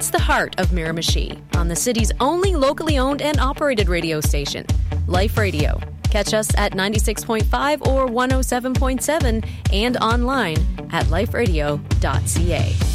hits the heart of Miramichi on the city's only locally owned and operated radio station, Life Radio. Catch us at 96.5 or 107.7 and online at liferadio.ca.